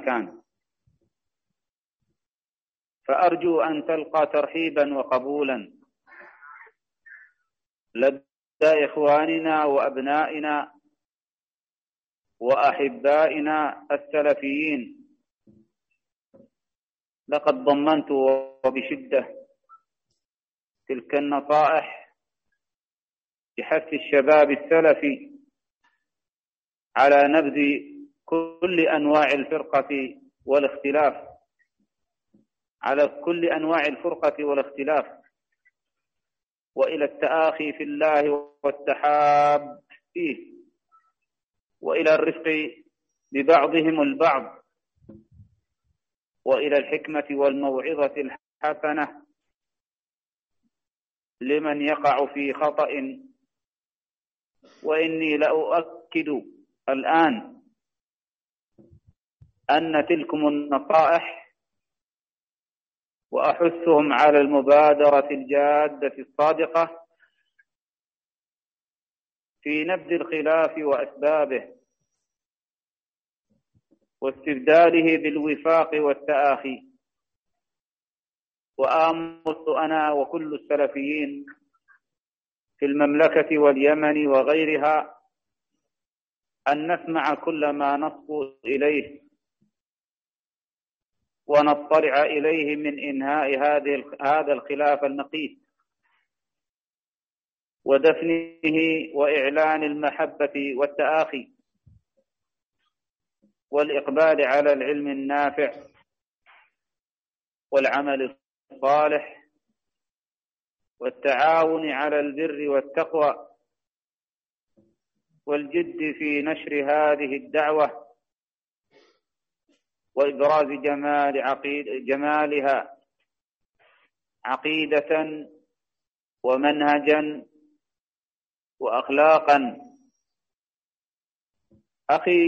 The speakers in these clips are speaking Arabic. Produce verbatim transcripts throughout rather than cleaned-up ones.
مكان، فأرجو أن تلقى ترحيبا وقبولا لدى إخواننا وأبنائنا وأحبائنا السلفيين. لقد ضمنت وبشدة تلك النصائح بحث الشباب السلفي على نبذ كل أنواع الفرقة والاختلاف على كل أنواع الفرقة والاختلاف وإلى التآخي في الله والتحاب فيه، وإلى الرفق ببعضهم البعض، وإلى الحكمة والموعظة الحسنة لمن يقع في خطأ. وإني لأؤكد الآن أن تلكم النصائح وأحثهم على المبادرة الجادة الصادقة في نبذ الخلاف وأسبابه واستبداله بالوفاق والتآخي. وآمرت أنا وكل السلفيين في المملكة واليمن وغيرها أن نسمع كل ما نصبو إليه ونطلع إليه من إنهاء هذا الخلاف النقيض ودفنه وإعلان المحبة والتآخي والإقبال على العلم النافع والعمل الصالح والتعاون على البر والتقوى والجد في نشر هذه الدعوة وإبراز جمال عقيد جمالها عقيدة ومنهجا وأخلاقا. أخي،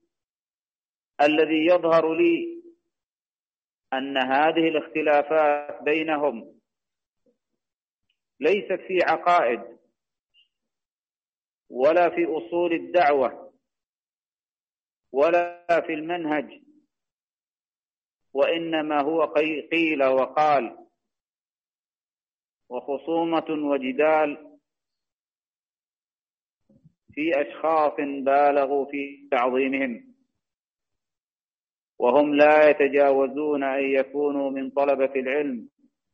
الذي يظهر لي أن هذه الاختلافات بينهم ليست في عقائد ولا في أصول الدعوة ولا في المنهج، وإنما هو قيل وقال وخصومة وجدال في أشخاص بالغوا في تعظيمهم، وهم لا يتجاوزون أن يكونوا من طلبة العلم.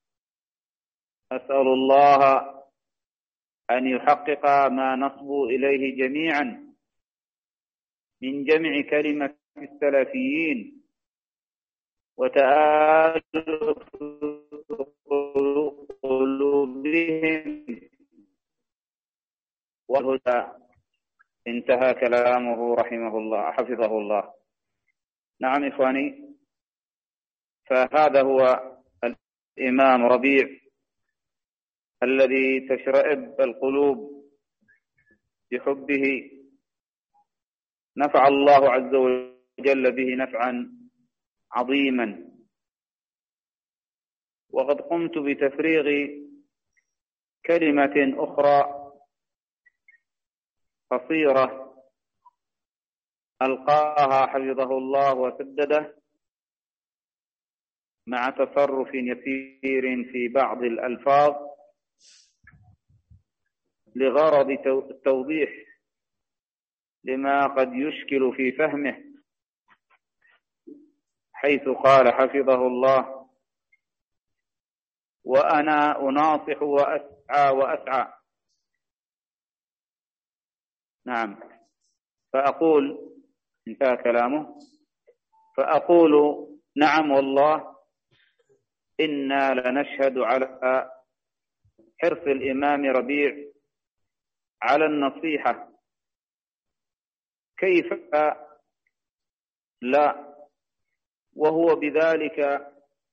أسأل الله أن يحقق ما نصبو إليه جميعا من جمع كلمة السلفيين وتآلف قلوبهم والهدى. انتهى كلامه رحمه الله حفظه الله. نعم إخواني، فهذا هو الإمام ربيع الذي تشرئب القلوب بحبه. نفع الله عز وجل به نفعا عظيما. وقد قمت بتفريغ كلمة أخرى قصيرة ألقاها حفظه الله وسدده مع تصرف يسير في بعض الألفاظ لغرض التوضيح لما قد يشكل في فهمه، حيث قال حفظه الله: وأنا أناصح وأسعى وأسعى. نعم، فأقول، انتهى كلامه، فأقول: نعم والله إنا لنشهد على حرص الإمام ربيع على النصيحة، كيف لا، وهو بذلك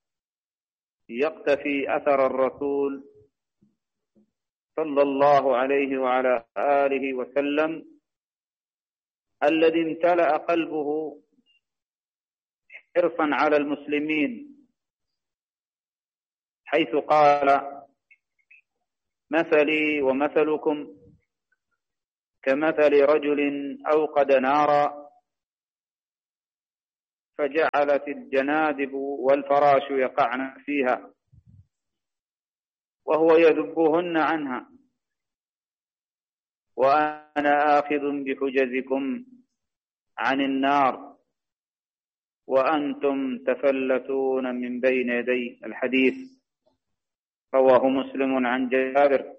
يقتفي أثر الرسول صلى الله عليه وعلى آله وسلم الذي امتلأ قلبه حرصا على المسلمين، حيث قال: مثلي ومثلكم كمثل رجل أوقد نارا فجعلت الجنادب والفراش يقعن فيها وهو يذبهن عنها، وأنا آخذ بحجزكم عن النار وأنتم تفلتون من بين يدي. الحديث رواه مسلم عن جابر.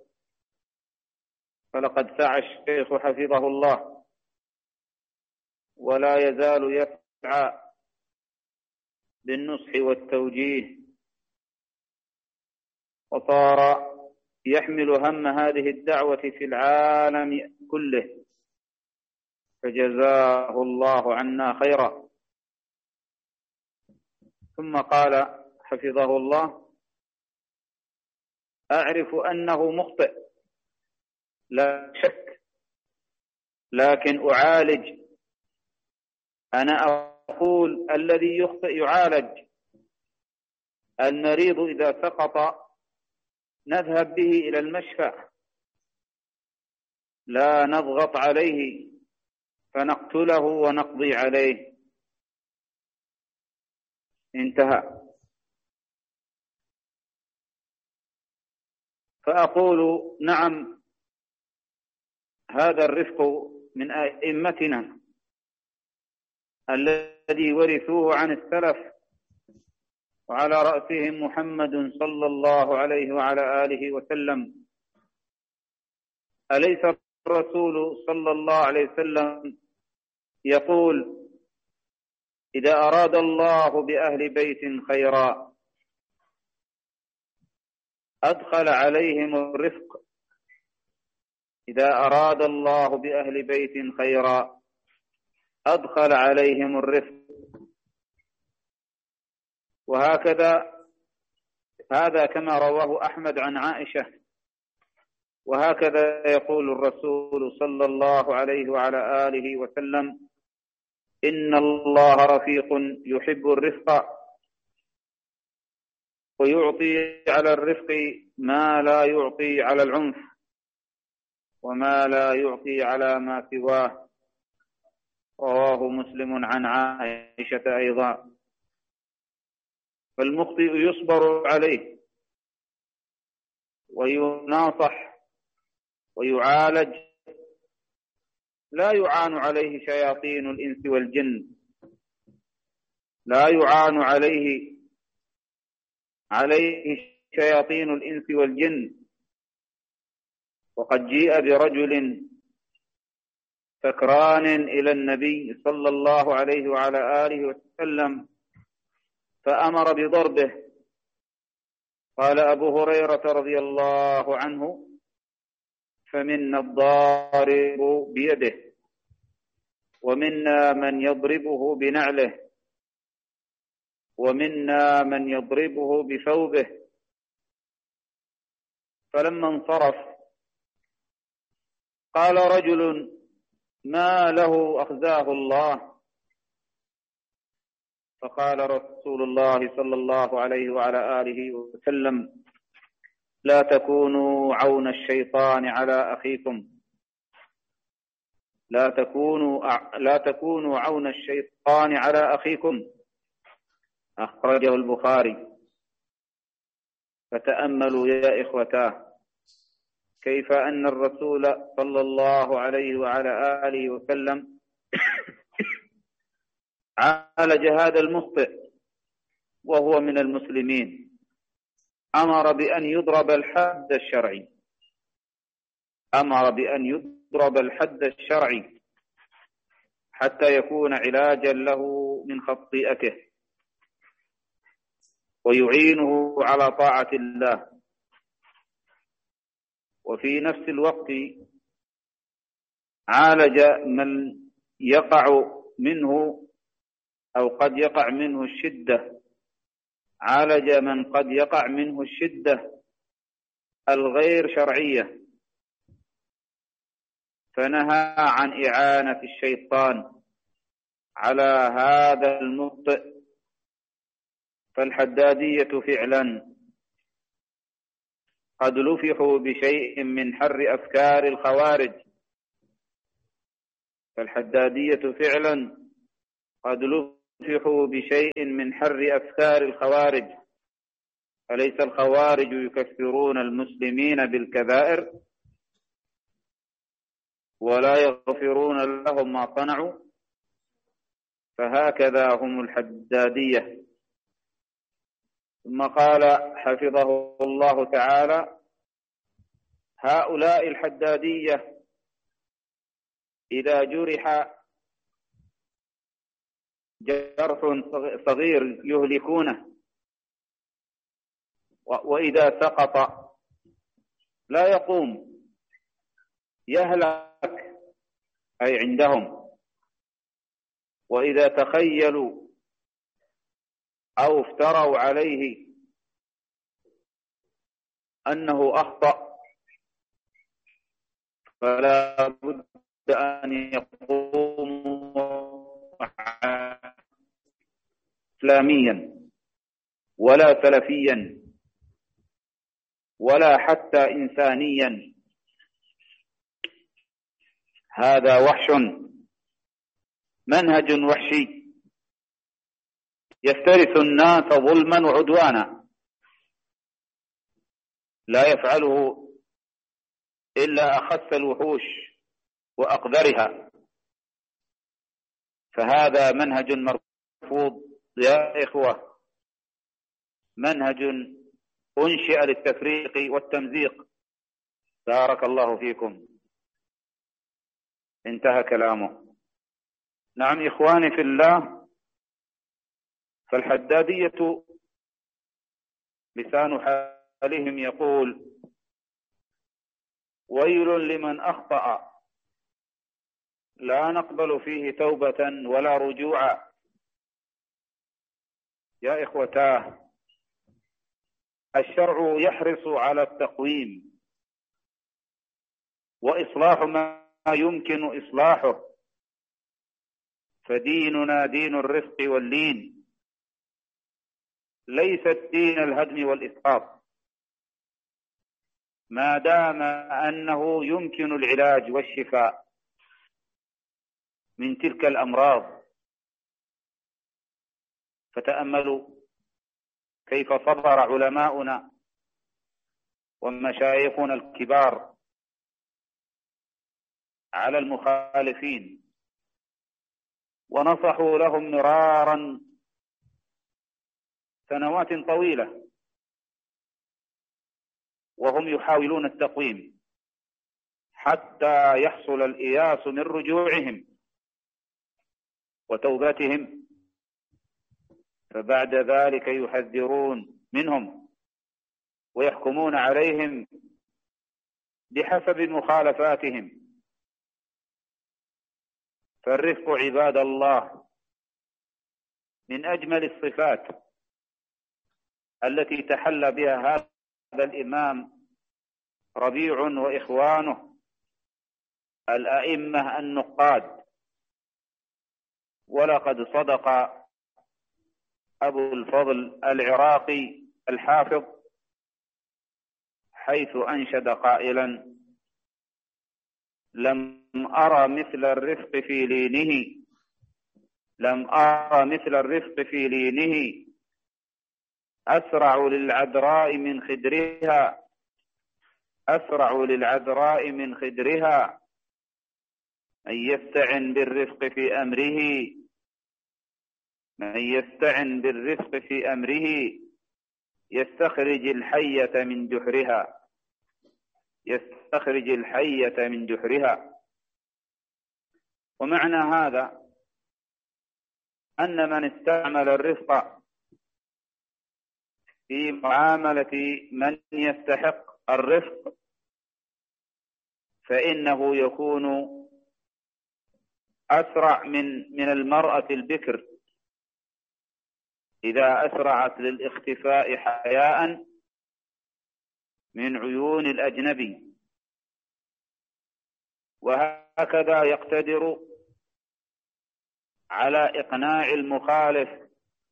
فلقد سعى الشيخ حفظه الله ولا يزال يسعى بالنصح والتوجيه، وصار يحمل هم هذه الدعوة في العالم كله، فجزاه الله عنا خيرا. ثم قال حفظه الله: أعرف أنه مخطئ لا شك، لكن أعالج. أنا أقول الذي يخطئ يعالج. المريض إذا سقط نذهب به إلى المشفى، لا نضغط عليه فنقتله ونقضي عليه. انتهى. فأقول نعم، هذا الرفق من أئمتنا الذي ورثوه عن السلف، وعلى رأسهم محمد صلى الله عليه وعلى آله وسلم. أليس الرسول صلى الله عليه وسلم يقول: إذا أراد الله بأهل بيت خيرا أدخل عليهم الرفق. إذا أراد الله بأهل بيت خيرا أدخل عليهم الرفق. وهكذا هذا كما رواه أحمد عن عائشة، وهكذا يقول الرسول صلى الله عليه وعلى آله وسلم: إن الله رفيق يحب الرفق، ويعطي على الرفق ما لا يعطي على العنف، وما لا يعطي على ما سواه. رواه مسلم عن عائشة أيضا. فالمخطئ يصبر عليه ويناصح ويعالج، لا يعان عليه شياطين الإنس والجن، لا يعان عليه عليه شياطين الإنس والجن. وقد جيء برجل سكران إلى النبي صلى الله عليه وعلى آله وسلم فأمر بضربه. قال أبو هريرة رضي الله عنه: فمنا الضارب بيده، ومنا من يضربه بنعله، ومنا من يضربه بثوبه. فلما انصرف قال رجل: ما له أخزاه الله؟ فقال رسول الله صلى الله عليه وعلى آله وسلم: لا تكونوا عون الشيطان على أخيكم، لا تكونوا لا تكونوا عون الشيطان على أخيكم. أخرجه البخاري. فتأملوا يا إخوتاه كيف أن الرسول صلى الله عليه وعلى آله وسلم عالج هذا المخطئ وهو من المسلمين. أمر بأن يضرب الحد الشرعي، أمر بأن يضرب الحد الشرعي حتى يكون علاجا له من خطيئته ويعينه على طاعة الله. وفي نفس الوقت عالج من يقع منه أو قد يقع منه الشدة، عالج من قد يقع منه الشدة الغير شرعية، فنهى عن إعانة الشيطان على هذا المخطئ. فالحدادية فعلا قد لفحوا بشيء من حر أفكار الخوارج، فالحدادية فعلا قد ينفحوا بشيء من حر أفكار الخوارج. أليس الخوارج يكفرون المسلمين بالكبائر ولا يغفرون لهم ما صنعوا؟ فهكذا هم الحدادية. ثم قال حفظه الله تعالى: هؤلاء الحدادية إذا جرح جرح صغير يهلكونه، وإذا سقط لا يقوم، يهلك أي عندهم. وإذا تخيلوا أو افتروا عليه أنه أخطأ فلا بد أن يقوموا إسلاميا ولا سلفيا ولا حتى إنسانيا. هذا وحش، منهج وحشي يفترس الناس ظلما وعدوانا، لا يفعله إلا أخس الوحوش وأقذرها. فهذا منهج مرفوض يا إخوة، منهج أنشئ للتفريق والتمزيق. بارك الله فيكم. انتهى كلامه. نعم إخواني في الله، فالحدادية لسان حالهم يقول: ويل لمن أخطأ لا نقبل فيه توبة ولا رجوعا. يا إخوتاه، الشرع يحرص على التقويم وإصلاح ما يمكن إصلاحه، فديننا دين الرفق واللين، ليس دين الهدم والإسقاط، ما دام أنه يمكن العلاج والشفاء من تلك الأمراض. فتأملوا كيف صبر علماؤنا ومشايخنا الكبار على المخالفين، ونصحوا لهم مرارا سنوات طويلة وهم يحاولون التقويم حتى يحصل الإياس من رجوعهم وتوبتهم. فبعد ذلك يحذرون منهم ويحكمون عليهم بحسب مخالفاتهم. فالرفق عباد الله من أجمل الصفات التي تحلى بها هذا الإمام ربيع وإخوانه الأئمة النقاد. ولقد صدق أبو الفضل العراقي الحافظ حيث أنشد قائلا: لم أرى مثل الرفق في لينه، لم أرى مثل الرفق في لينه، أسرع للعذراء من خدرها، أسرع للعذراء من خدرها، من يستعن بالرفق في أمره، من يستعن بالرفق في أمره يستخرج الحية من جحرها، يستخرج الحية من جحرها. ومعنى هذا أن من استعمل الرفق في معاملة من يستحق الرفق فإنه يكون أسرع من من المرأة البكر إذا أسرعت للاختفاء حياء من عيون الأجنبي. وهكذا يقتدر على إقناع المخالف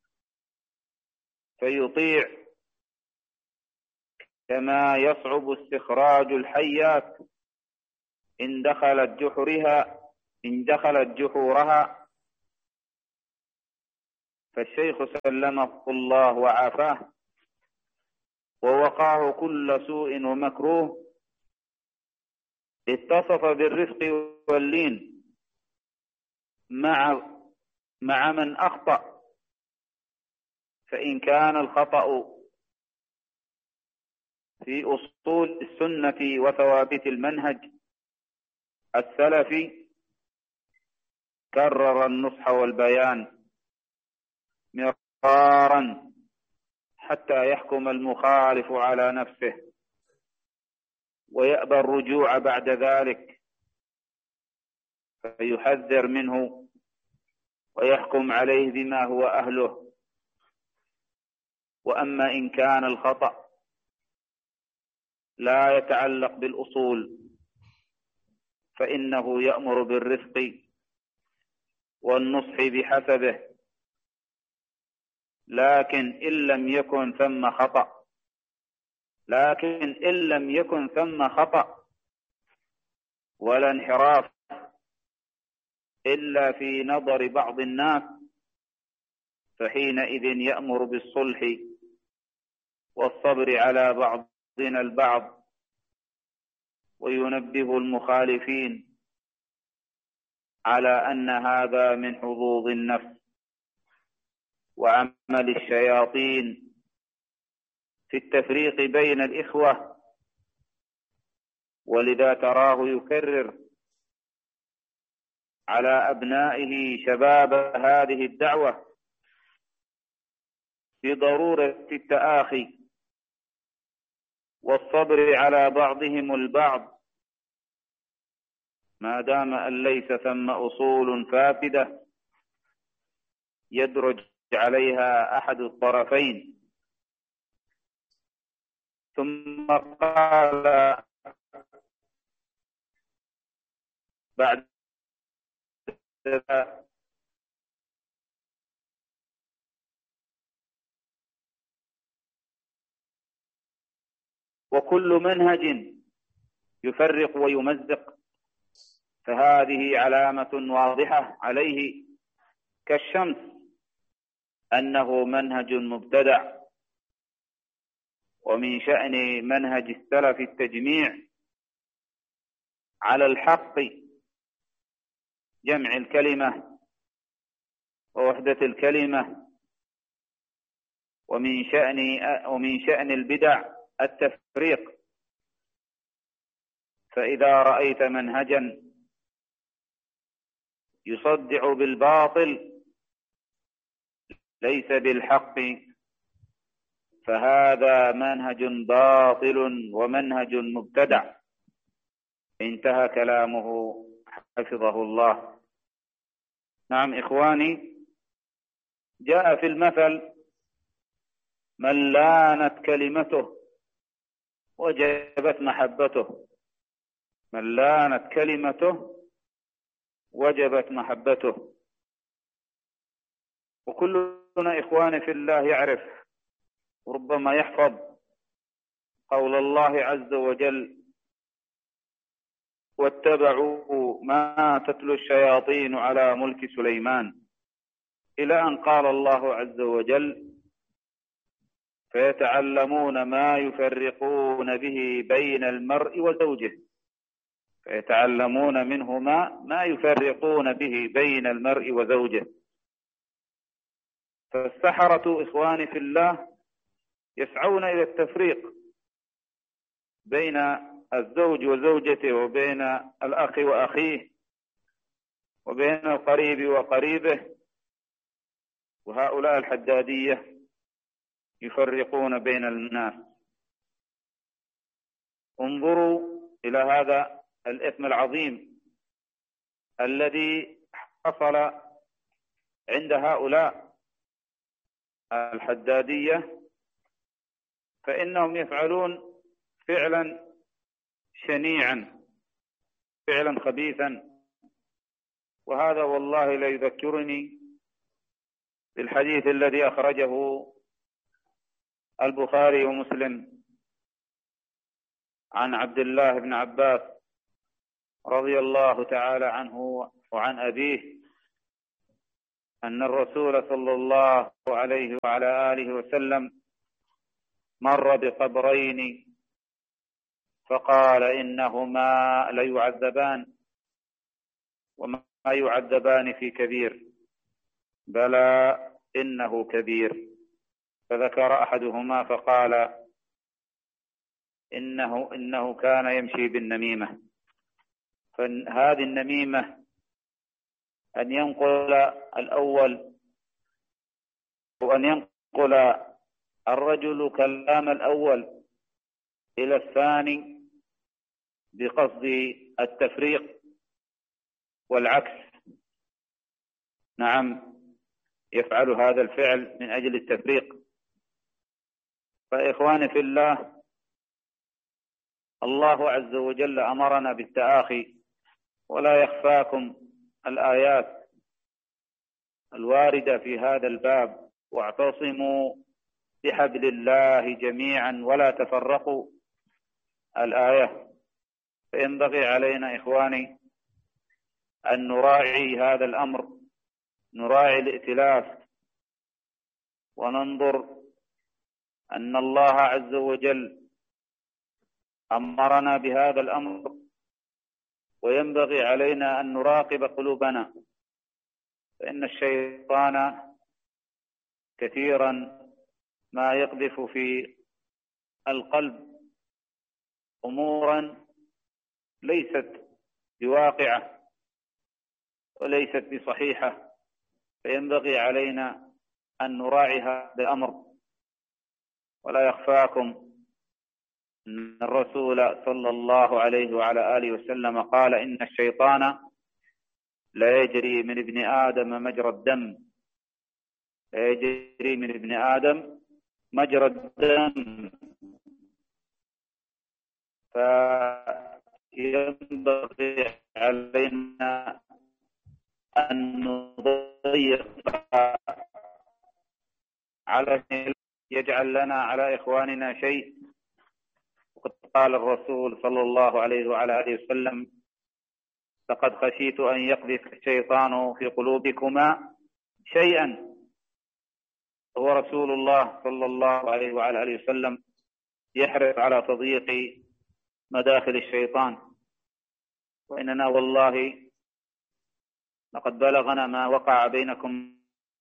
فيطيع، كما يصعب استخراج الحيات إن دخلت جحرها إن دخلت جحورها فالشيخ سلمه الله وعافاه ووقاه كل سوء ومكروه اتصف بالرفق واللين مع مع من أخطأ، فإن كان الخطأ في أصول السنة وثوابت المنهج السلفي كرر النصح والبيان مرارا حتى يحكم المخالف على نفسه ويأبى الرجوع بعد ذلك، فيحذر منه ويحكم عليه بما هو أهله. وأما إن كان الخطأ لا يتعلق بالأصول فإنه يأمر بالرفق والنصح بحسبه، لكن إن لم يكن ثم خطأ لكن إن لم يكن ثم خطأ ولا انحراف إلا في نظر بعض الناس، فحينئذ يأمر بالصلح والصبر على بعضنا البعض، وينبه المخالفين على أن هذا من حظوظ النفس وعمل الشياطين في التفريق بين الإخوة. ولذا تراه يكرر على أبنائه شباب هذه الدعوة بضرورة التآخي والصبر على بعضهم البعض ما دام أن ليس ثم أصول فاسدة يدرج عليها أحد الطرفين. ثم قال بعد ذلك وكل منهج يفرق ويمزق فهذه علامة واضحة عليه كالشمس أنه منهج مبتدع. ومن شأن منهج السلف التجميع على الحق، جمع الكلمة ووحدة الكلمة. ومن شأن ومن شأن البدع التفريق. فإذا رأيت منهجا يصدع بالباطل ليس بالحق فهذا منهج باطل ومنهج مبتدع. انتهى كلامه حفظه الله. نعم إخواني، جاء في المثل من لانت كلمته وجبت محبته. من لانت كلمته وجبت محبته. وكلنا إخواني في الله يعرف وربما يحفظ قول الله عز وجل: واتبعوا ما تتلو الشياطين على ملك سليمان، إلى أن قال الله عز وجل: فيتعلمون ما يفرقون به بين المرء وزوجه. فيتعلمون منهما ما يفرقون به بين المرء وزوجه. فالسحرة إخواني في الله يسعون إلى التفريق بين الزوج وزوجته، وبين الأخ وأخيه، وبين القريب وقريبه. وهؤلاء الحدادية يفرقون بين الناس. انظروا إلى هذا الإثم العظيم الذي حصل عند هؤلاء الحدادية، فإنهم يفعلون فعلا شنيعا، فعلا خبيثا. وهذا والله لا يذكرني بالحديث الذي أخرجه البخاري ومسلم عن عبد الله بن عباس رضي الله تعالى عنه وعن أبيه أن الرسول صلى الله عليه وعلى آله وسلم مر بقبرين فقال إنهما ليعذبان وما يعذبان في كبير، بلى إنه كبير. فذكر أحدهما فقال إنه, إنه كان يمشي بالنميمة. فهذه النميمة أن ينقل الأول وأن ينقل الرجل كلام الأول إلى الثاني بقصد التفريق والعكس. نعم، يفعل هذا الفعل من أجل التفريق. فإخواني في الله، الله عز وجل أمرنا بالتآخي، ولا يخفاكم الآيات الواردة في هذا الباب: واعتصموا بحبل الله جميعا ولا تفرقوا، الآية. فينبغي علينا إخواني أن نراعي هذا الأمر، نراعي الائتلاف، وننظر أن الله عز وجل أمرنا بهذا الأمر، وينبغي علينا أن نراقب قلوبنا، فإن الشيطان كثيرا ما يقذف في القلب أمورا ليست بواقعة وليست بصحيحة، فينبغي علينا أن نراعي هذا الأمر. ولا يخفاكم أن الرسول صلى الله عليه وعلى آله وسلم قال إن الشيطان لا يجري من ابن آدم مجرى الدم، لا يجري من ابن آدم مجرى الدم. فينبغي علينا أن نضيق على يجعل لنا على إخواننا شيء. وقد قال الرسول صلى الله عليه وعلى آله وسلم: لقد خشيت أن يقذف الشيطان في قلوبكما شيئا. هو رسول الله صلى الله عليه وعلى آله وسلم يحرص على تضييق مداخل الشيطان، وإننا والله لقد بلغنا ما وقع بينكم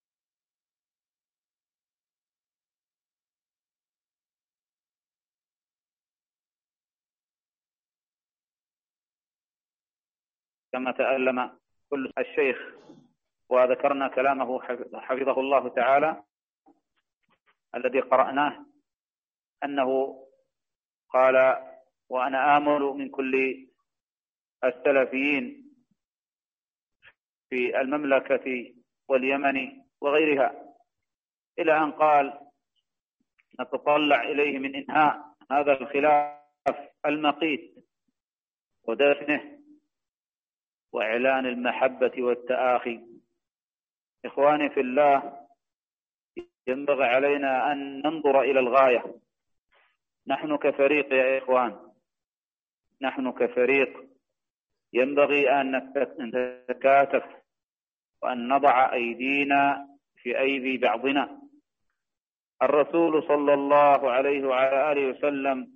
كما تألم كل الشيخ. وذكرنا كلامه حفظه الله تعالى الذي قرأناه، أنه قال: وأنا آمل من كل السلفيين في المملكة واليمن وغيرها، إلى أن قال: نتطلع إليه من إنهاء هذا الخلاف المقيت ودفنه وإعلان المحبة والتآخي. إخواني في الله، ينبغي علينا أن ننظر إلى الغاية. نحن كفريق يا إخوان، نحن كفريق ينبغي أن نتكاتف وأن نضع أيدينا في أيدي بعضنا. الرسول صلى الله عليه وعلى آله وسلم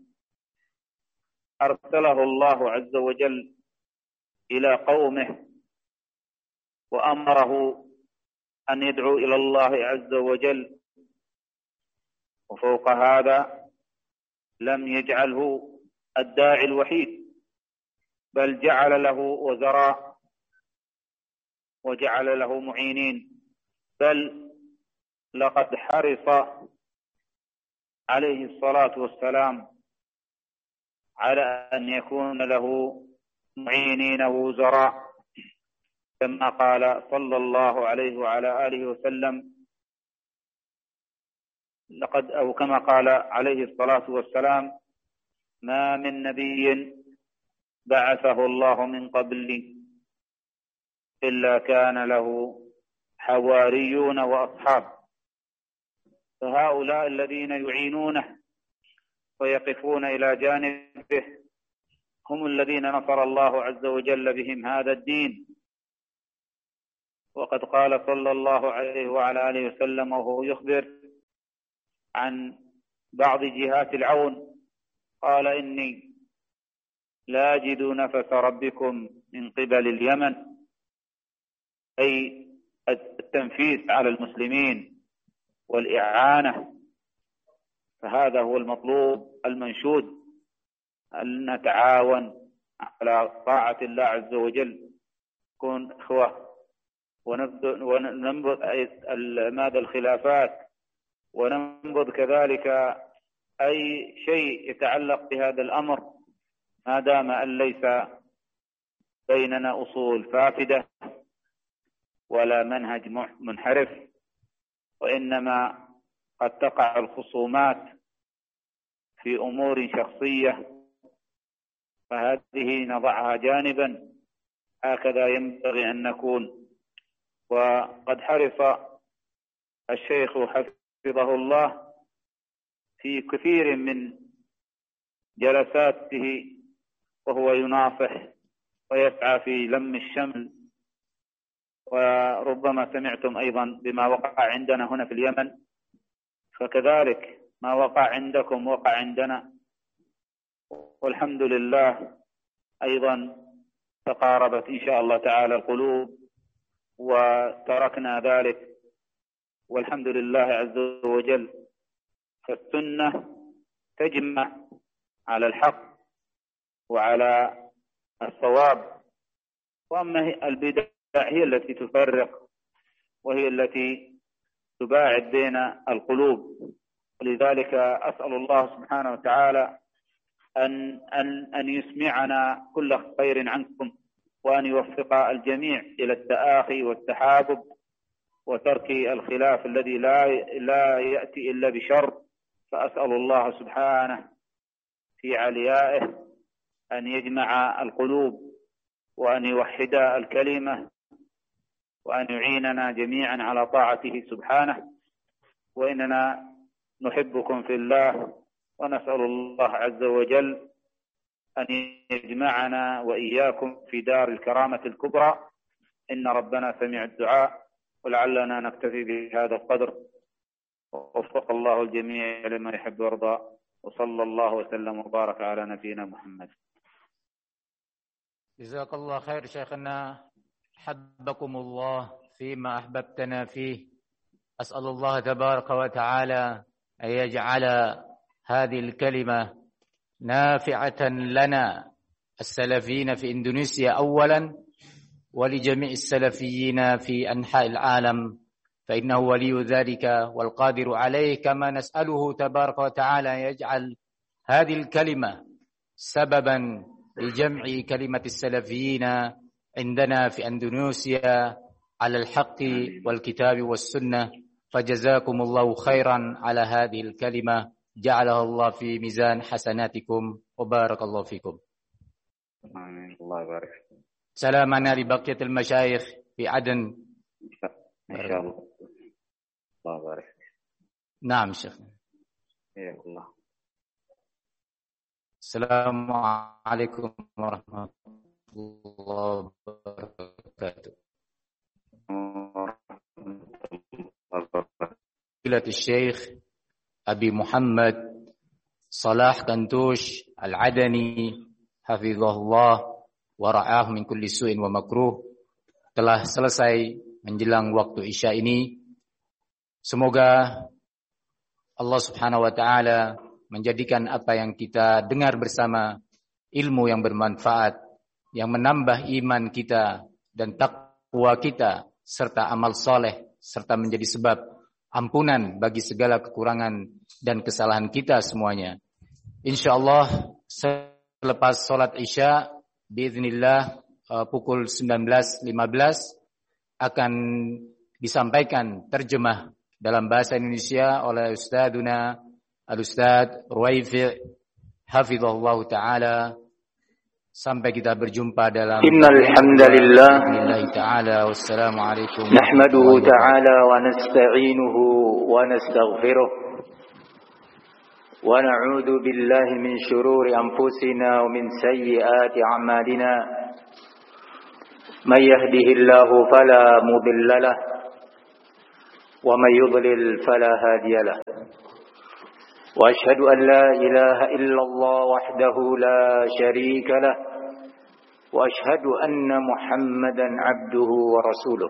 أرسله الله عز وجل إلى قومه وأمره أن يدعو إلى الله عز وجل، وفوق هذا لم يجعله الداعي الوحيد، بل جعل له وزراء وجعل له معينين. بل لقد حرص عليه الصلاة والسلام على أن يكون له معينين ووزراء، كما قال صلى الله عليه وعلى آله وسلم: لقد أو كما قال عليه الصلاة والسلام: ما من نبي بعثه الله من قبلي إلا كان له حواريون وأصحاب. فهؤلاء الذين يعينونه ويقفون إلى جانبه هم الذين نصر الله عز وجل بهم هذا الدين. وقد قال صلى الله عليه وعلى آله وسلم وهو يخبر عن بعض جهات العون، قال: إني لا أجد نفس ربكم من قبل اليمن، أي التنفيس على المسلمين والإعانة. فهذا هو المطلوب المنشود، أن نتعاون على طاعة الله عز وجل، نكون إخوة، وننبذ ماذا الخلافات، وننبذ كذلك أي شيء يتعلق بهذا الأمر، ما دام أن ليس بيننا أصول فاسدة ولا منهج منحرف، وإنما قد تقع الخصومات في أمور شخصية، فهذه نضعها جانبا، هكذا ينبغي أن نكون. وقد حرص الشيخ حفظه الله في كثير من جلساته وهو يناصح ويسعى في لم الشمل، وربما سمعتم أيضا بما وقع عندنا هنا في اليمن، فكذلك ما وقع عندكم وقع عندنا، والحمد لله أيضا تقاربت إن شاء الله تعالى القلوب وتركنا ذلك، والحمد لله عز وجل. فالسنة تجمع على الحق وعلى الصواب، وأما البدع هي التي تفرق، وهي التي تباعد بين القلوب. ولذلك أسأل الله سبحانه وتعالى أن أن أن يسمعنا كل خير عنكم، وأن يوفق الجميع إلى التآخي والتحابب وترك الخلاف الذي لا لا يأتي إلا بشر. فأسأل الله سبحانه في عليائه أن يجمع القلوب، وأن يوحد الكلمة، وأن يعيننا جميعا على طاعته سبحانه. وإننا نحبكم في الله، ونسأل الله عز وجل أن يجمعنا وإياكم في دار الكرامة الكبرى. إن ربنا سميع الدعاء، ولعلنا نكتفي بهذا القدر، ووفق الله الجميع لما يحب ويرضى، وصلى الله وسلم وبارك على نبينا محمد. جزاك الله خير شيخنا، حبكم الله فيما أحببتنا فيه. أسأل الله تبارك وتعالى أن يجعل هذه الكلمة نافعة لنا السلفيين في إندونيسيا أولا، ولجميع السلفيين في أنحاء العالم، فإنه ولي ذلك والقادر عليه. كما نسأله تبارك وتعالى أن يجعل هذه الكلمة سببا لجمع كلمة السلفيين عندنا في أندونيسيا على الحق والكتاب والسنة. فجزاكم الله خيرا على هذه الكلمة، جعلها الله في ميزان حسناتكم، وبارك الله فيكم. آمين. الله يبارك. سلامنا لبقية المشايخ في عدن إن شاء الله. الله يبارك. نعم شيخ. يا الله. السلام عليكم ورحمة الله وبركاته. فضيلة الشيخ أبي محمد صلاح كنتوش العدني حفظه الله wara'ah min kulli su'in wa makruh telah selesai menjelang waktu Isya ini. Semoga Allah Subhanahu wa taala menjadikan apa yang kita dengar bersama ilmu yang bermanfaat, yang menambah iman kita dan takwa kita, serta amal soleh, serta menjadi sebab ampunan bagi segala kekurangan dan kesalahan kita semuanya. InsyaAllah selepas sholat Isya biiznillah uh, pukul sembilan belas lima belas akan disampaikan terjemah dalam bahasa Indonesia oleh Ustadzuna Al-Ustadz Ruwaifi hafizahullah ta'ala. Sampai kita berjumpa dalam Innal hamdalillah ta'ala. Wassalamualaikum nahmaduhu ta'ala wa nasta'inuhu wa nastaghfiruh ونعوذ بالله من شرور أنفسنا ومن سيئات أعمالنا من يهده الله فلا مضل له ومن يضلل فلا هادي له وأشهد أن لا إله إلا الله وحده لا شريك له وأشهد أن محمدا عبده ورسوله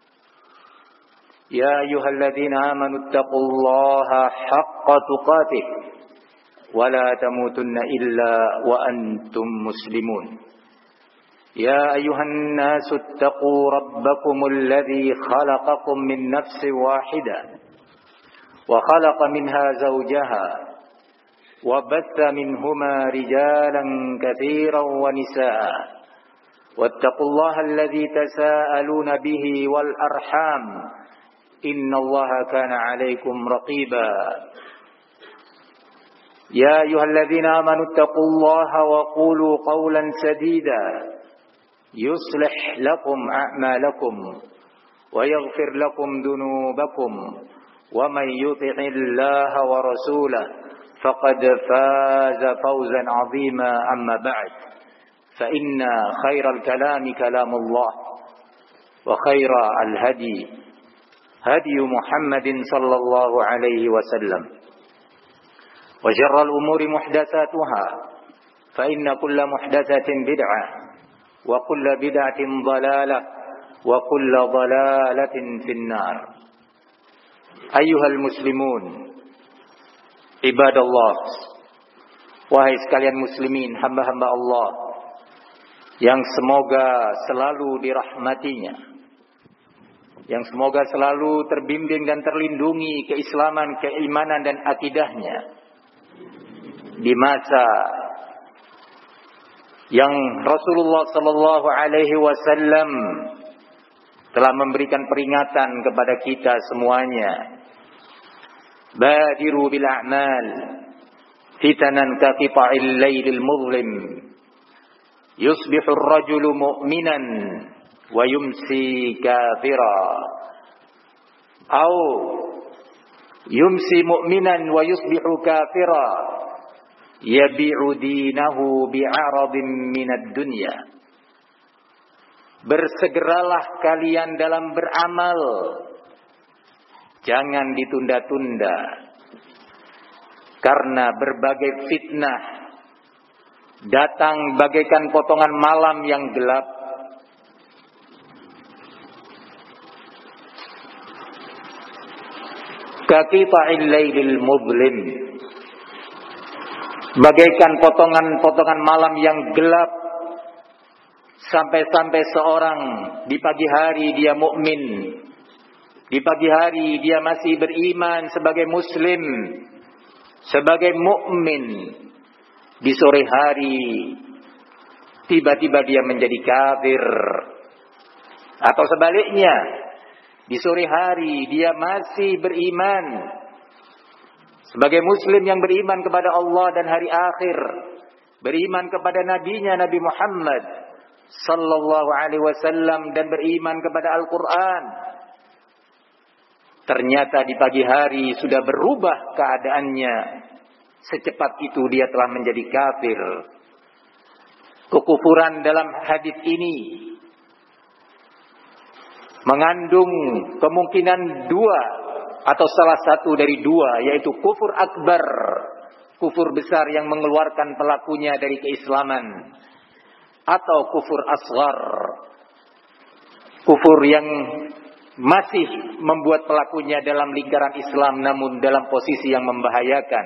يا أيها الذين آمنوا اتقوا الله حق تقاته ولا تموتن إلا وأنتم مسلمون يا أيها الناس اتقوا ربكم الذي خلقكم من نفس واحدة وخلق منها زوجها وبث منهما رجالا كثيرا ونساء واتقوا الله الذي تساءلون به والأرحام إن الله كان عليكم رقيبا يا أيها الذين آمنوا اتقوا الله وقولوا قولا سديدا يصلح لكم أعمالكم ويغفر لكم ذنوبكم ومن يطع الله ورسوله فقد فاز فوزا عظيما أما بعد فإن خير الكلام كلام الله وخير الهدي هدي محمد صلى الله عليه وسلم وشر الأمور محدثاتها فإن كل محدثة بدعة وكل بدعة ضلالة وكل ضلالة في النار أيها المسلمون عباد الله wahai sekalian muslimin hamba-hamba Allah yang semoga selalu dirahmatinya, yang semoga selalu terbimbing dan terlindungi keislaman, keimanan dan akidahnya di masa yang Rasulullah sallallahu alaihi wasallam telah memberikan peringatan kepada kita semuanya. Badiru bil a'mal fitanan ka qita'il lailil muzlim yusbihu ar-rajulu mu'minan wa yumsi kafira aw yumsi mu'minan wa yusbihu kafira yabi'u dinahu bi'aradin minad dunya. Bersegeralah kalian dalam beramal, jangan ditunda-tunda, karena berbagai fitnah datang bagaikan potongan malam yang gelap. Kaqita'il lailil muzlim, bagaikan potongan-potongan malam yang gelap, sampai-sampai seorang di pagi hari dia mukmin, di pagi hari dia masih beriman sebagai muslim, sebagai mukmin, di sore hari tiba-tiba dia menjadi kafir, atau sebaliknya di sore hari dia masih beriman sebagai muslim yang beriman kepada Allah dan hari akhir, beriman kepada nabinya Nabi Muhammad sallallahu alaihi wasallam dan beriman kepada Al-Qur'an. Ternyata di pagi hari sudah berubah keadaannya. Secepat itu dia telah menjadi kafir. Kekufuran dalam hadis ini mengandung kemungkinan dua atau salah satu dari dua, yaitu kufur akbar, kufur besar yang mengeluarkan pelakunya dari keislaman, atau kufur asghar, kufur yang masih membuat pelakunya dalam lingkaran Islam namun dalam posisi yang membahayakan.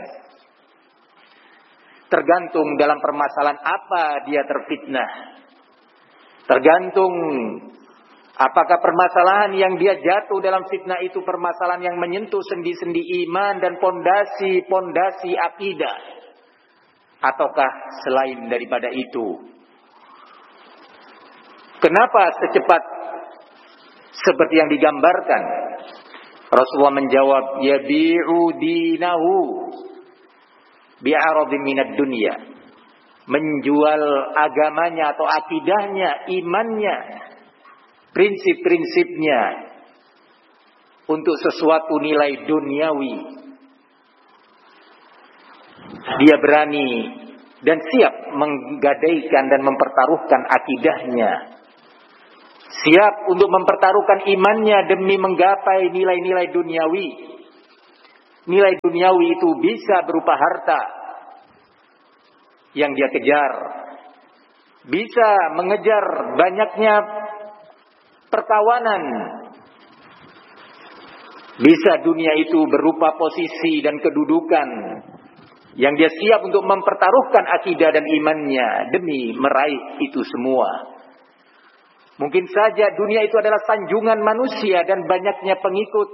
Tergantung dalam permasalahan apa dia terfitnah. Tergantung apakah permasalahan yang dia jatuh dalam fitnah itu permasalahan yang menyentuh sendi-sendi iman dan pondasi-pondasi akidah, ataukah selain daripada itu. Kenapa secepat seperti yang digambarkan? Rasulullah menjawab, yabi'u dinahu bi'aradin minad dunya. Menjual agamanya atau akidahnya, imannya, prinsip-prinsipnya untuk sesuatu nilai duniawi. Dia berani dan siap menggadaikan dan mempertaruhkan akidahnya siap untuk mempertaruhkan imannya demi menggapai nilai-nilai duniawi. Nilai duniawi itu bisa berupa harta yang dia kejar, bisa mengejar banyaknya perkawanan, bisa dunia itu berupa posisi dan kedudukan yang dia siap untuk mempertaruhkan akidah dan imannya demi meraih itu semua. Mungkin saja dunia itu adalah sanjungan manusia dan banyaknya pengikut.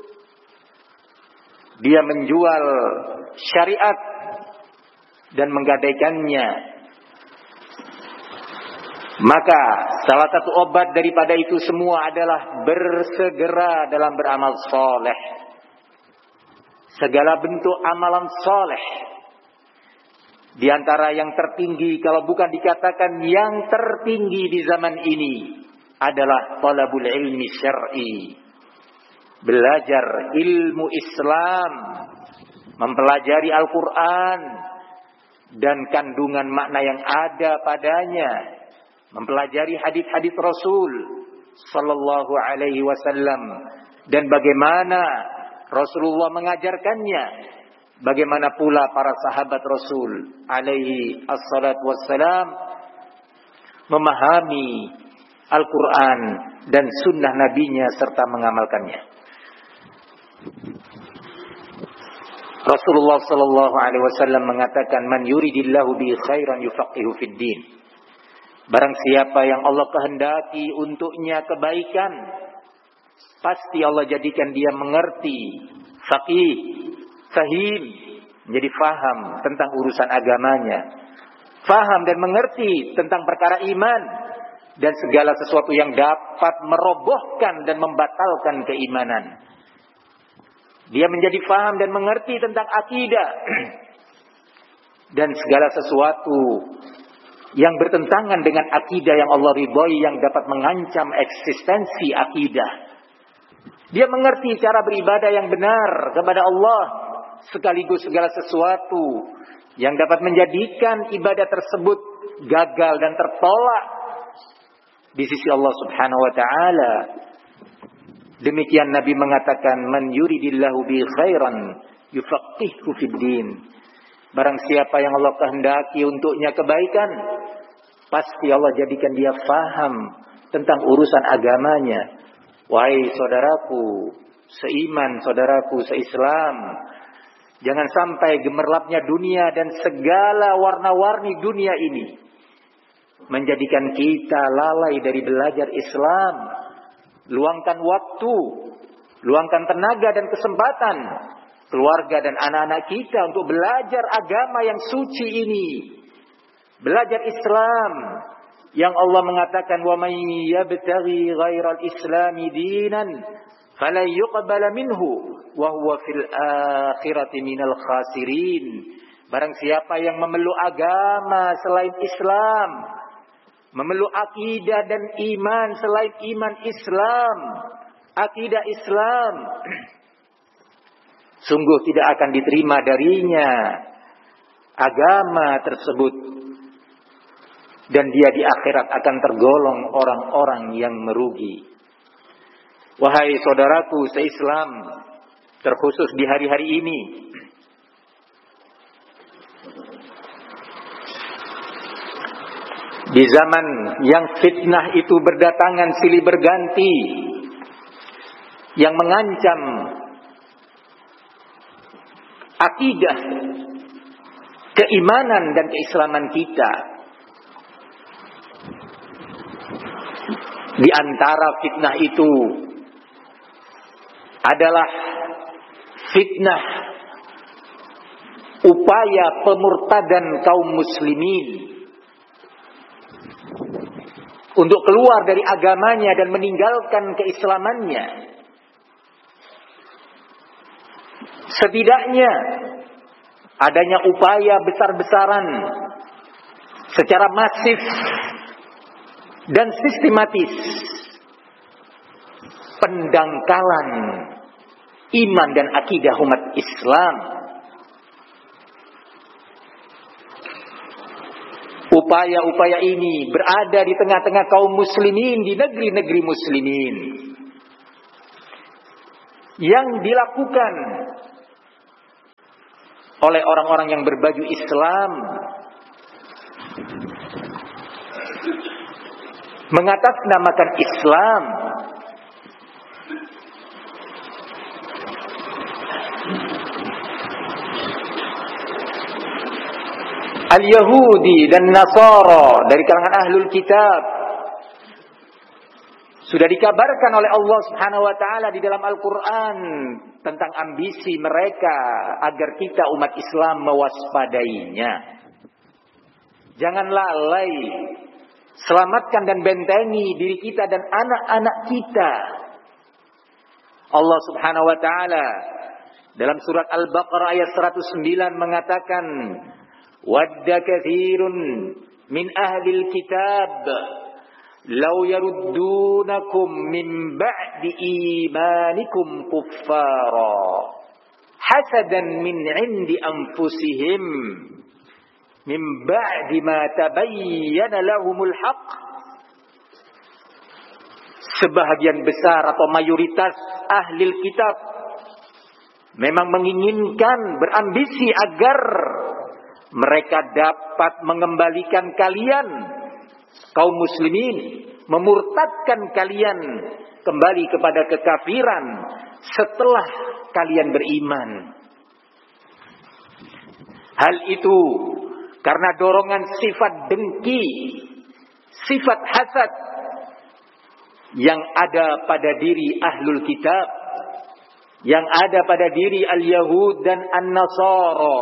Dia menjual syariat dan menggadaikannya. Maka salah satu obat daripada itu semua adalah bersegera dalam beramal soleh. Segala bentuk amalan soleh. Di antara yang tertinggi, kalau bukan dikatakan yang tertinggi di zaman ini, adalah talabul ilmi syar'i. Belajar ilmu Islam, mempelajari Al-Quran dan kandungan makna yang ada padanya, mempelajari hadis-hadis Rasul sallallahu alaihi wasallam dan bagaimana Rasulullah mengajarkannya, bagaimana pula para sahabat Rasul alaihi assalatu wassalam memahami Al-Quran dan sunnah nabinya serta mengamalkannya. Rasulullah sallallahu alaihi wasallam mengatakan, man yuridillahu bi khairan yufaqihu fid din. Barang siapa yang Allah kehendaki untuknya kebaikan, pasti Allah jadikan dia mengerti, faqih, fahim, menjadi faham tentang urusan agamanya, faham dan mengerti tentang perkara iman dan segala sesuatu yang dapat merobohkan dan membatalkan keimanan. Dia menjadi faham dan mengerti tentang akidah dan segala sesuatu yang bertentangan dengan akidah yang Allah ridhoi, yang dapat mengancam eksistensi akidah. Dia mengerti cara beribadah yang benar kepada Allah, sekaligus segala sesuatu yang dapat menjadikan ibadah tersebut gagal dan tertolak di sisi Allah Subhanahu wa taala. Demikian Nabi mengatakan, man yuridillahu bi khairan yufaqihu fid din. Barang siapa yang Allah kehendaki untuknya kebaikan, pasti Allah jadikan dia faham tentang urusan agamanya. Wahai saudaraku seiman, saudaraku seislam, jangan sampai gemerlapnya dunia dan segala warna-warni dunia ini menjadikan kita lalai dari belajar Islam. Luangkan waktu, luangkan tenaga dan kesempatan keluarga dan anak-anak kita untuk belajar agama yang suci ini. Belajar Islam yang Allah mengatakan, wa may yabtaghi ghairal islami dinan falan yuqbala minhu wa huwa fil akhirati minal khasirin. Barang siapa yang memeluk agama selain Islam, memeluk akidah dan iman selain iman Islam, akidah Islam, sungguh tidak akan diterima darinya agama tersebut, dan dia di akhirat akan tergolong orang-orang yang merugi. Wahai saudaraku seislam, terkhusus di hari-hari ini, di zaman yang fitnah itu berdatangan silih berganti, yang mengancam akidah, keimanan dan keislaman kita. Di antara fitnah itu adalah fitnah upaya pemurtadan kaum muslimin untuk keluar dari agamanya dan meninggalkan keislamannya. Setidaknya adanya upaya besar-besaran secara masif dan sistematis pendangkalan iman dan akidah umat Islam. upaya-upaya ini berada di tengah-tengah kaum muslimin di negeri-negeri muslimin. Yang dilakukan oleh orang-orang yang berbaju Islam, mengatasnamakan Islam, Al-Yahudi dan Nasara dari kalangan Ahlul Kitab sudah dikabarkan oleh Allah Subhanahu wa taala di dalam Al-Qur'an tentang ambisi mereka agar kita umat Islam mewaspadainya. Jangan lalai, selamatkan dan bentengi diri kita dan anak-anak kita. Allah Subhanahu wa taala dalam surat Al-Baqarah ayat seratus sembilan mengatakan, "Wadda katsirun min ahlil kitab law yaruddunakum min ba'di imanikum kuffara hasadan min 'indi anfusihim min ba'di ma tabayyana lahumul haqq." Sebahagian besar atau mayoritas ahli kitab memang menginginkan, berambisi agar mereka dapat mengembalikan kalian kaum muslimin, memurtadkan kalian kembali kepada kekafiran setelah kalian beriman. Hal itu karena dorongan sifat dengki, sifat hasad yang ada pada diri ahlul kitab, yang ada pada diri al-Yahud dan an-Nasara.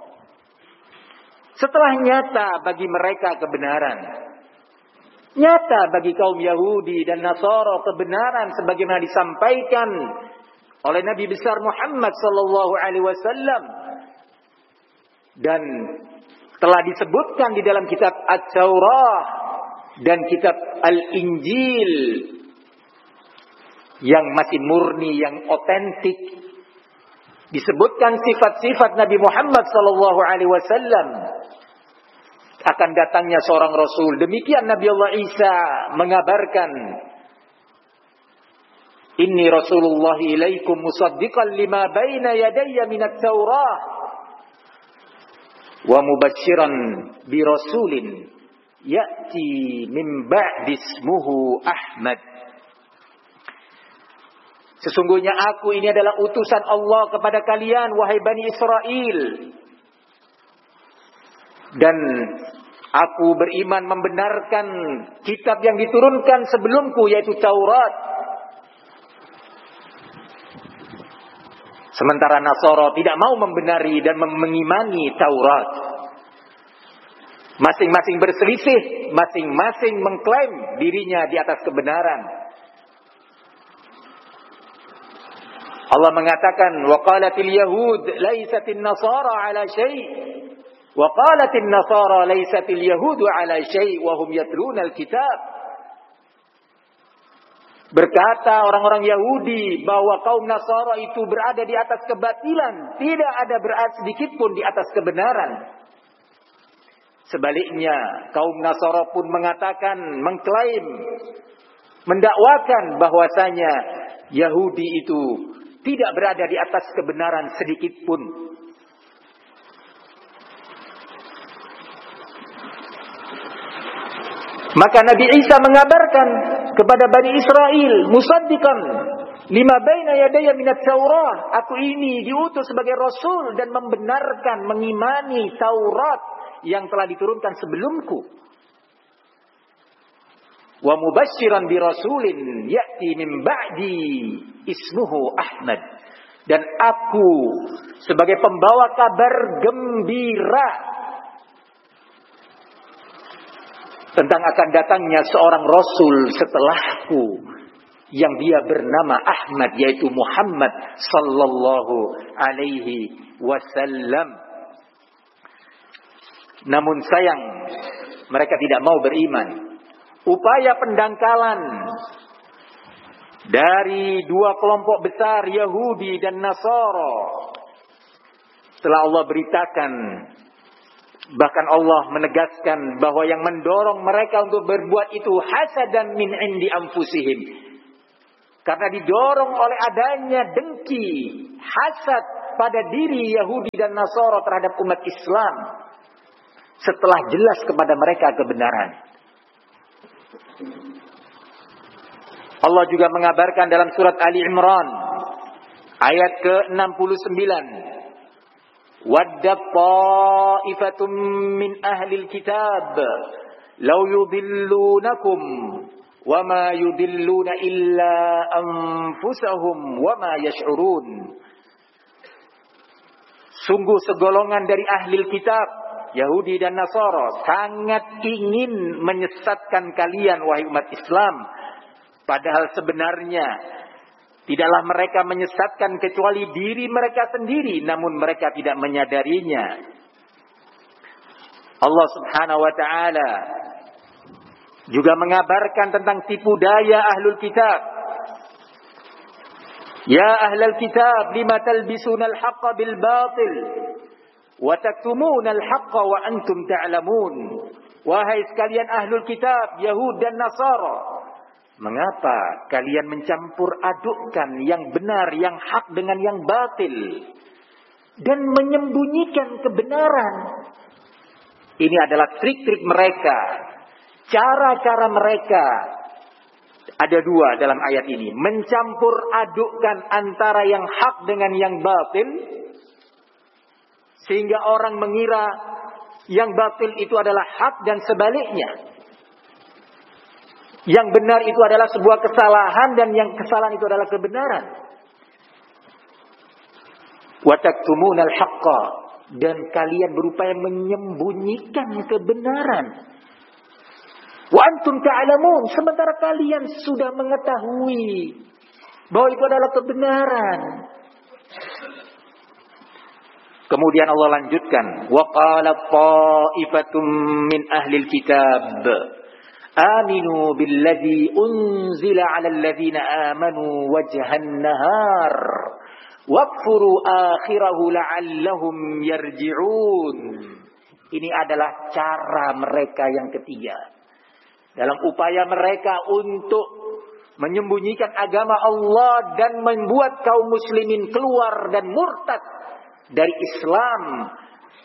Setelah nyata bagi mereka kebenaran, nyata bagi kaum Yahudi dan Nasara kebenaran sebagaimana disampaikan oleh Nabi besar Muhammad sallallahu alaihi wasallam dan telah disebutkan di dalam kitab At-Taurah dan kitab Al-Injil yang masih murni, yang otentik, disebutkan sifat-sifat Nabi Muhammad sallallahu alaihi wasallam, akan datangnya seorang rasul. Demikian Nabi Allah Isa mengabarkan, "Inni Rasulullah ilaikum musaddiqan lima baina yadayya minat Taurah wa mubasysyiran bi rasulin ya'ti min ba'di ismuhu Ahmad." Sesungguhnya aku ini adalah utusan Allah kepada kalian, wahai Bani Israel. Dan aku beriman membenarkan kitab yang diturunkan sebelumku, yaitu Taurat. Sementara Nasara tidak mau membenari dan mengimani Taurat. Masing-masing berselisih, masing-masing mengklaim dirinya di atas kebenaran. Allah mengatakan, wa qalatil yahud laisatin nasara ala syai' wa qalatin nasara laisatil yahudu ala syai' wa hum yatlunal kitab. Berkata orang-orang Yahudi bahwa kaum Nasara itu berada di atas kebatilan, tidak ada berada sedikit pun di atas kebenaran. Sebaliknya, kaum Nasara pun mengatakan, mengklaim, mendakwakan bahwasanya Yahudi itu tidak berada di atas kebenaran sedikit pun. Maka Nabi Isa mengabarkan kepada Bani Israel, musaddiqan lima baina yadayya minat Taurah, aku ini diutus sebagai rasul dan membenarkan, mengimani Taurat yang telah diturunkan sebelumku. Wa mubasysyiran bi rasulin ya'ti min ba'di ismuhu Ahmad, dan aku sebagai pembawa kabar gembira tentang akan datangnya seorang rasul setelahku yang dia bernama Ahmad, yaitu Muhammad sallallahu alaihi wasallam. Namun sayang, mereka tidak mau beriman. Upaya pendangkalan dari dua kelompok besar, Yahudi dan Nasara, setelah Allah beritakan Bahkan Allah menegaskan bahwa yang mendorong mereka untuk berbuat itu hasadan min indi anfusihim. Karena didorong oleh adanya dengki, hasad pada diri Yahudi dan Nasara terhadap umat Islam. Setelah jelas kepada mereka kebenaran. Allah juga mengabarkan dalam surat Ali Imran ayat ke enam puluh sembilan. Wadda ta'ifatum min ahlil kitab law yudillunakum wama yudilluna illa anfusahum wama yash'urun. Sungguh segolongan dari ahlil kitab, Yahudi dan Nasara, sangat ingin menyesatkan kalian wahai umat Islam. Padahal sebenarnya tidaklah mereka menyesatkan kecuali diri mereka sendiri, namun mereka tidak menyadarinya. Allah Subhanahu wa taala juga mengabarkan tentang tipu daya ahlul kitab. Ya ahlul kitab, lima talbisuna al-haqqa bil batil wa taktumuna al-haqqa wa antum ta'lamun. Wahai sekalian ahlul kitab, Yahud dan Nasara, mengapa kalian mencampur adukkan yang benar, yang hak dengan yang batil dan menyembunyikan kebenaran? Ini adalah trik-trik mereka, cara-cara mereka. Ada dua dalam ayat ini. Mencampur adukkan antara yang hak dengan yang batil, sehingga orang mengira yang batil itu adalah hak dan sebaliknya. Yang benar itu adalah sebuah kesalahan dan yang kesalahan itu adalah kebenaran. Wa taktumunal haqqa, dan kalian berupaya menyembunyikan kebenaran. Wa antum ta'lamun, sementara kalian sudah mengetahui bahwa itu adalah kebenaran. Kemudian Allah lanjutkan, wa qala ta'ifatum min ahlil kitab aminu billadzi unzila 'alal ladzina amanu wajhan nahar wakfuru akhirahu la'allahum yarji'un. Ini adalah cara mereka yang ketiga dalam upaya mereka untuk menyembunyikan agama Allah dan membuat kaum muslimin keluar dan murtad dari Islam.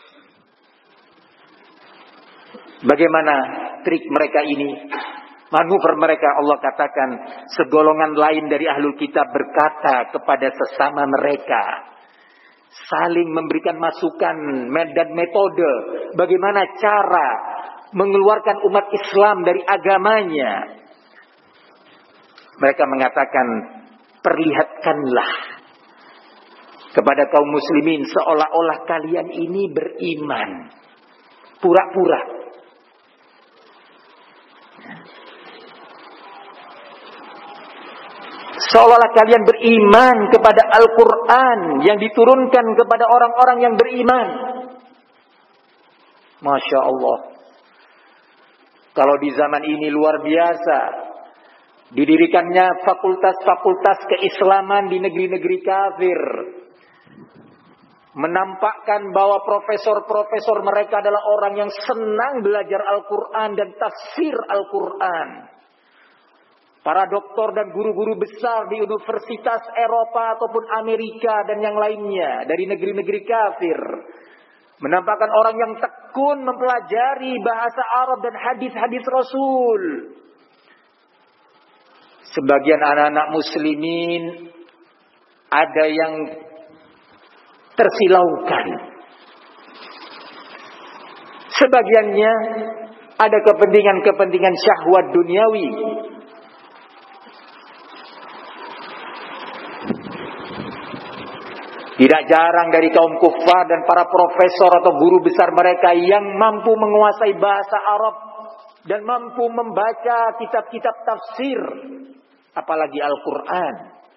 Bagaimana trik mereka ini? Manuver mereka, Allah katakan, segolongan lain dari ahlul kitab berkata kepada sesama mereka, saling memberikan masukan dan metode bagaimana cara mengeluarkan umat Islam dari agamanya. Mereka mengatakan, perlihatkanlah kepada kaum muslimin seolah-olah kalian ini beriman, pura-pura. Seolah-olah kalian beriman kepada Al-Quran yang diturunkan kepada orang-orang yang beriman. Masya Allah. Kalau di zaman ini luar biasa. Didirikannya fakultas-fakultas keislaman di negeri-negeri kafir. Menampakkan bahwa profesor-profesor mereka adalah orang yang senang belajar Al-Quran dan tafsir Al-Quran. Para doktor dan guru-guru besar di universitas Eropa ataupun Amerika dan yang lainnya dari negeri-negeri kafir menampakkan orang yang tekun mempelajari bahasa Arab dan hadis-hadis Rasul. Sebagian anak-anak muslimin ada yang tersilaukan. Sebagiannya ada kepentingan-kepentingan syahwat duniawi. Tidak jarang dari kaum kufar dan para profesor atau guru besar mereka yang mampu menguasai bahasa Arab dan mampu membaca kitab-kitab tafsir, apalagi Al-Quran.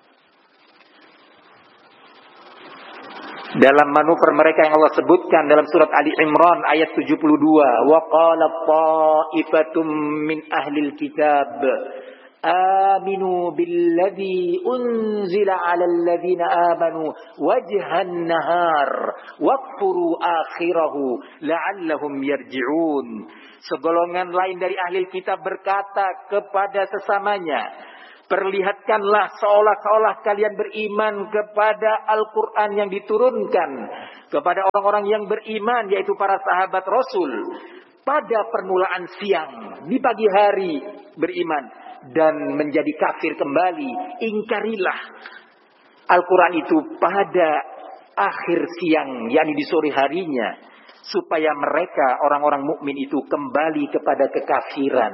Dalam manuver mereka yang Allah sebutkan dalam surat Ali Imran ayat tujuh puluh dua, wa qala ta'ifatum min ahlil kitab aminu billadzi unzila 'alal ladzina amanu wajhan nahar wakfuru akhirahu la'allahum yarji'un. Segolongan lain dari ahli kitab berkata kepada sesamanya, perlihatkanlah seolah-olah kalian beriman kepada Al-Quran yang diturunkan kepada orang-orang yang beriman, yaitu para sahabat Rasul, pada permulaan siang, di pagi hari beriman, dan menjadi kafir kembali. Ingkarilah Al-Quran itu pada akhir siang, yakni di sore harinya, supaya mereka orang-orang mukmin itu kembali kepada kekafiran.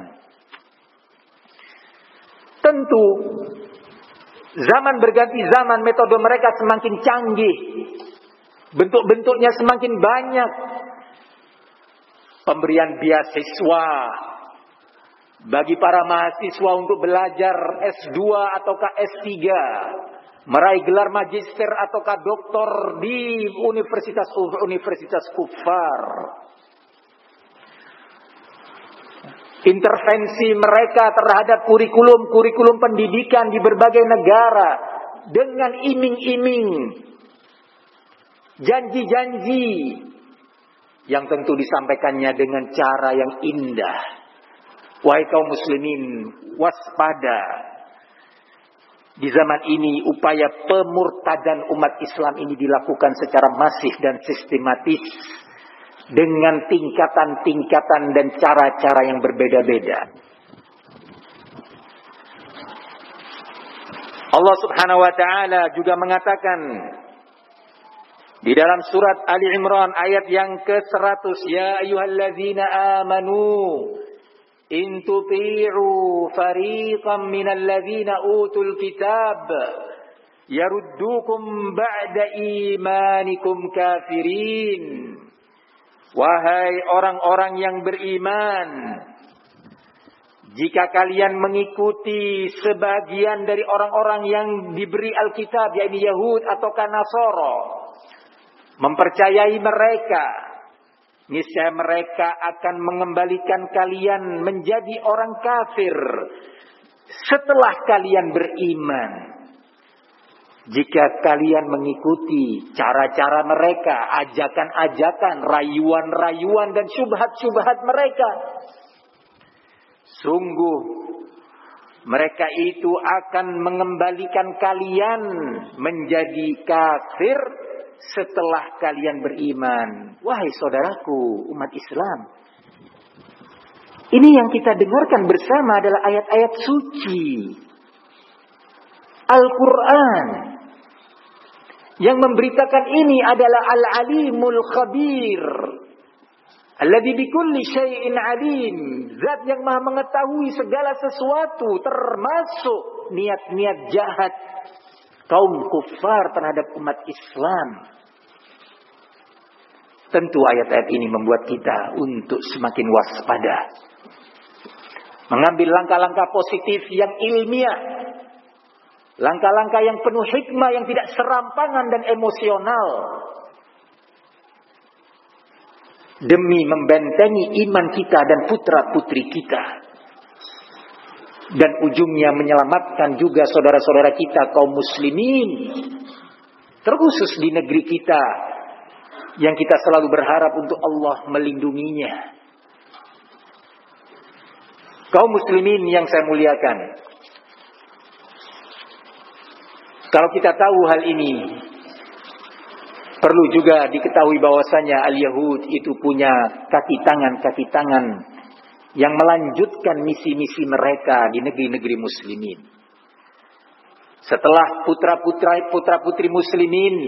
Tentu zaman berganti zaman, metode mereka semakin canggih, bentuk-bentuknya semakin banyak. Pemberian beasiswa bagi para mahasiswa untuk belajar S dua ataukah S tiga, meraih gelar magister ataukah doktor di universitas-universitas kufar. Intervensi mereka terhadap kurikulum-kurikulum pendidikan di berbagai negara dengan iming-iming, janji-janji yang tentu disampaikannya dengan cara yang indah. Wahai kaum muslimin, waspada. Di zaman ini upaya pemurtadan umat Islam ini dilakukan secara masif dan sistematis dengan tingkatan-tingkatan dan cara-cara yang berbeda-beda. Allah Subhanahu wa taala juga mengatakan di dalam surat Ali Imran ayat yang ke seratus, ya ayyuhalladzina amanu in tuti'u fariqan minal ladzina utul kitab yaruddukum ba'da imanikum kafirin. Wahai orang-orang yang beriman, jika kalian mengikuti sebagian dari orang-orang yang diberi Alkitab, yaitu Yahud ataukah Nasara, mempercayai mereka, niscaya mereka akan mengembalikan kalian menjadi orang kafir setelah kalian beriman. Jika kalian mengikuti cara-cara mereka, ajakan-ajakan, rayuan-rayuan dan syubhat-syubhat mereka, sungguh mereka itu akan mengembalikan kalian menjadi kafir setelah kalian beriman. Wahai saudaraku umat Islam, ini yang kita dengarkan bersama adalah ayat-ayat suci Al-Quran. Yang memberitakan ini adalah Al-Alimul Khabir, alladzi bikulli syai'in alim, zat yang maha mengetahui segala sesuatu, termasuk niat-niat jahat kaum kufar terhadap umat Islam. Tentu ayat-ayat ini membuat kita untuk semakin waspada, mengambil langkah-langkah positif yang ilmiah, langkah-langkah yang penuh hikmah, yang tidak serampangan dan emosional, demi membentengi iman kita dan putra-putri kita, dan ujungnya menyelamatkan juga saudara-saudara kita kaum muslimin, terkhusus di negeri kita yang kita selalu berharap untuk Allah melindunginya. Kaum muslimin yang saya muliakan, kalau kita tahu hal ini, perlu juga diketahui bahwasanya al-Yahud itu punya kaki tangan-kaki tangan yang melanjutkan misi-misi mereka di negeri-negeri muslimin. Setelah putra-putra putra-putri muslimin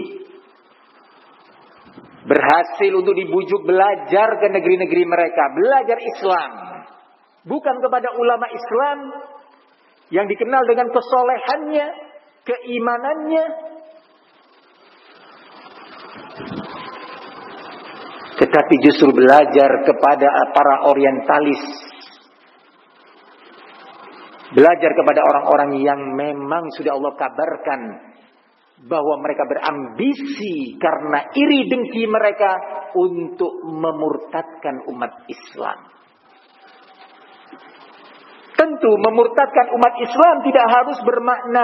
berhasil untuk dibujuk belajar ke negeri-negeri mereka, belajar Islam, bukan kepada ulama Islam yang dikenal dengan kesolehannya, keimanannya, tetapi justru belajar kepada para orientalis, belajar kepada orang-orang yang memang sudah Allah kabarkan bahwa mereka berambisi karena iri dengki mereka untuk memurtadkan umat Islam. Tentu memurtadkan umat Islam tidak harus bermakna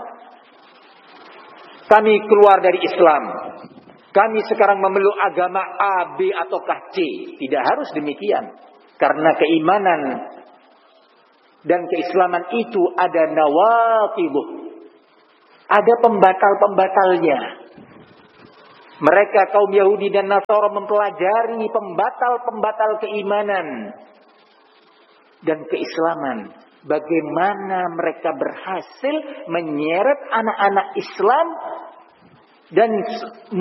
kami keluar dari Islam, kami sekarang memeluk agama A, B, ataukah C. Tidak harus demikian. Karena keimanan dan keislaman itu ada nawaqidh, ada pembatal-pembatalnya. Mereka kaum Yahudi dan Nasara mempelajari pembatal-pembatal keimanan dan keislaman. Bagaimana mereka berhasil menyeret anak-anak Islam dan